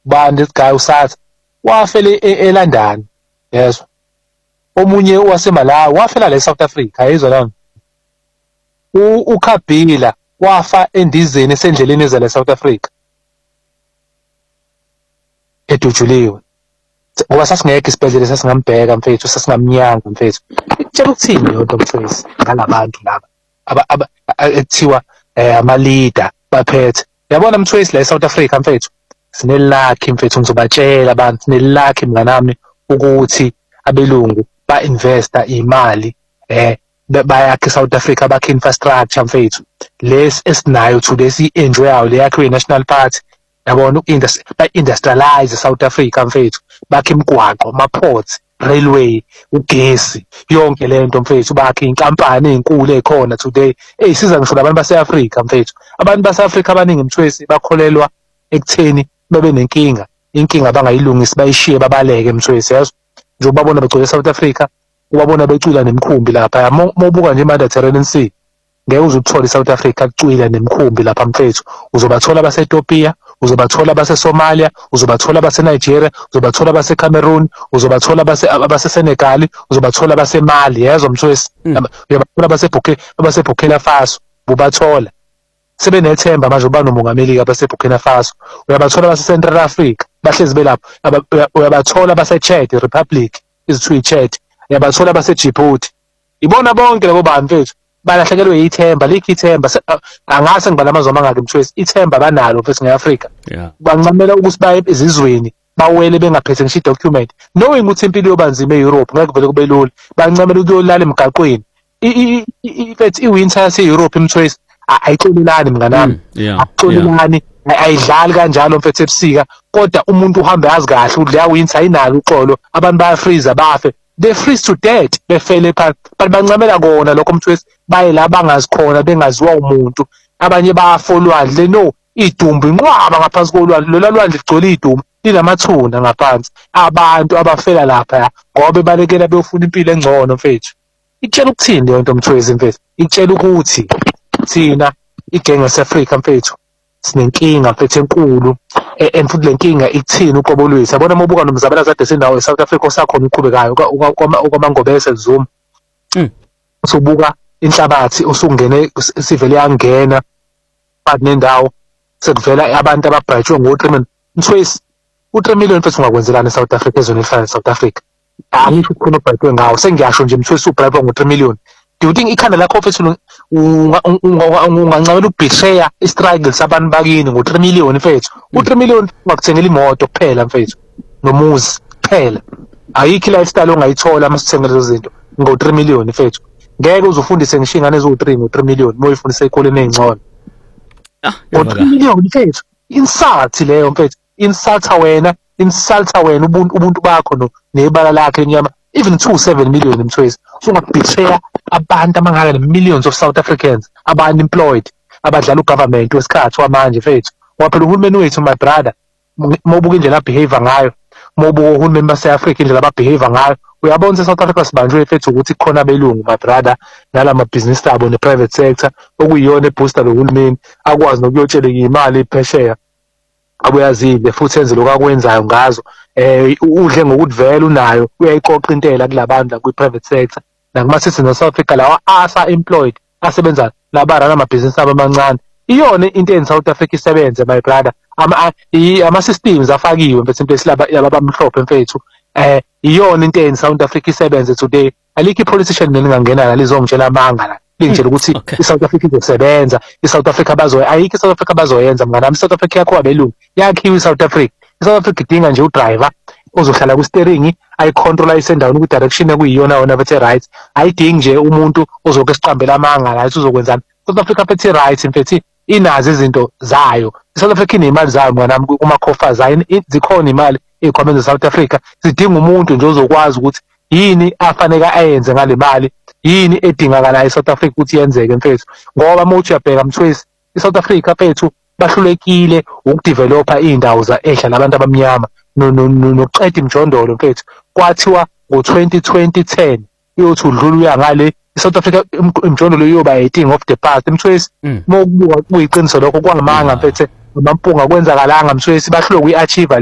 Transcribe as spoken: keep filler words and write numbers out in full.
bani this guy uSatha wafela eLondon yezwa omunye waseMalawi wafela la eSouth Africa ayizwa lana uKhabila wafa endizeni esendleleni eza la eSouth Africa edujuliwe ngoba sasingekho isibhedlela sasingambheka mfethu sasingamnyanga mfethu tshela ukuthini yonke mfethu ngalabantu laba aba ekuthiwa ama leader baphethe yabona mfethu la eSouth Africa mfethu sinelakhi mfethu ngizobatshela abantu sinelakhi mnganami ukuthi abelungu ba investa imali eh bayakhe eSouth Africa bakhe infrastructure mfethu lesi esinayo today si enjoy yawo le yakhe National Party yabona ba industrialize South Africa mfethu bakhe imigwaqo ama ports railway ugesi yonke lento mfethu bakhe inkampani ezinkulu ekhona today eyisiza ngisho labantu base-Africa mfethu abantu base-Africa abaningi mthwesi bakholelwa ekutheni babe nenkinga inkinga abangayilungisi bayishiye babaleke mthwesi yazo nje ubabona begcwele eSouth Africa ubabona becula nemkhumbi lapha mobuka nje Mediterranean Sea ngeke uzuthola eSouth Africa kucwila nemkhumbi lapha mfethu uzobathola base-Ethiopia uzobathola base-Somalia uzobathola base-Nigeria uzobathola base-Cameroon uzobathola base-Senegal uzobathola base-Mali yezwa mthwesi uyabathola base-Burkina Faso ubathola sebenethemba manje ubani umongameli ka base-Burkina Faso uyabathola base-Central Africa bahlezi belapho uyabathola base-Chad Republic izithiwa i-Chad uyabathola base-Djibouti ibona bonke labo bantu mfethu balahlekelwe yithemba likho ithemba angase ngibala amazwi amangaki mthwesi ithemba banalo mfethu ngeAfrika bancamela ukuthi baye ezizweni bawele bengaphethe ngisho document knowing ukuthi impilo yobanzima eEurope ngeke vele kube lula bancamela ukuyolala emgaqweni ifethu iwinter yase-Europe mthwesi ayixolelani mnganami axolelani ayidlali kanjalo mfethu ebusika kodwa umuntu uhambe yazi kahle ukuthi leya winter ayinalo uxolo abantu bayafreeza bafe they freeze to death befele phansi but bancamela kona lokho mthwesi baye la bangazikhona bengaziwa umuntu abanye bayafolwandle no idumbu inqwaba ngaphansi kolwandle lola lwandle ligcwele idumbu linamathuna ngaphansi abantu abafela lapha ngoba bebalekela beyofuna impilo engcono mfethu itshela ukuthini leyo nto mthwesi mfethu itshela ukuthi thina igenge yaseAfrika mfethu sinenkinga mfethu enkulu and futhi lenkinga ikuthini uqobo lwethu yabona mobuka nomzabala kade sendawo eSouth Africa osakhona uqhubekayo kwamangobese kuzuma usubuka inhlabathi usungene sivele yangena but nendawo sekuvela abantu ababhajwe ngo-three million mthwesi u-three million mfethu ungakwenzelana eSouth Africa ezweni elifana eSouth Africa angisho khona ubhajwe ngawo sengiyasho nje mthwesi ubhajwe ngo-three million do you think ikhanda lakho mfethu ungancamela ukubhisheya istruggle sabantu bakini ngo-three million mfethu u-three million ungakuthengela imoto kuphela mfethu nomuzi kuphela ayikho lifestyle ongayithola masithengele lezo zinto ngo-three million mfethu ngeke uzufundise ngisho ingane eziwu-three ngo-three million moyifundisa ey'koleni ey'ngcono ngo-three million mfethu insult leyo mfethu insulta wena insulta wena ubuntu bakho nebala lakhe enyama even two seven million mthwesi sungakubhisheya abantu amangaka millions of South Africans aba-unemployed abadlala ugovernment wesikhathi wamanje mfethu ngoba phela uhulumeni wethu my brother mobuka indlela abehave ngayo mobuka uhulumeni base-Africa indlela ababehave ngayo uyabona eSouth Africa sibanjwe mfethu ukuthi kukhona abelungu my brother nala mabhizinisi abo ne-private sector okuyiyona ebooster lo hulumeni akwazi nokuyotsheleka imali ephesheya abuyazile futhi enze lokho akwenzayo ngazo eh udle ngokuthi vele unayo uyayiqoqa intela kulabantu la kwi-private sector nakuma-citizens of South Africa lawa asa employed asebenza labarana amabhizinisi abo amancane iyona into eni South Africa isebenze my brother ama-systems afakiwe mfethu into esilaba abamhlophe mfethu eh iyona into eni South Africa isebenze today alikho i-politician nelingangena la lizongitshela amanga la lingitshela ukuthi i-South Africa izosebenza i-South Africa bazo ayikho i-South Africa bazoyenza mnganami i-South Africa yakho abelungu yakhiwe i-South Africa i-South Africa idinga nje udriver ozohlala ku-steering ayicontrola isendaweni ku-direction ekuyiyona yona bethe right ayidingi nje umuntu ozoke esiqambela amanga la uzokwenzana South Africa bethe right mfethu inazo izinto zayo i-South Africa inemali zayo mnganami kuma-coffers ayi zikhona imali ey'khwameni ze-South Africa zidinga umuntu nje ozokwazi ukuthi yini afanele ayenze ngale mali yini edingakalayo eSouth Africa ukuthi yenzeke mfethu ngoba mawuthi uyabheka mthwesi iSouth Africa mfethu bahlulekile ukudevelopa iy'ndawo ehlala abantu abamnyama nokuqeda imjondolo mfethu kwathiwa ngo-twenty twenty ten iyothi udlula uya ngale iSouth Africa imjondolo iyoba a thing of the past mthwesi mawukubuka kuyiqiniso lokho kwangamanga mfethu amampunga kwenzakalanga mthwesi bahlulwe kuyi-achieve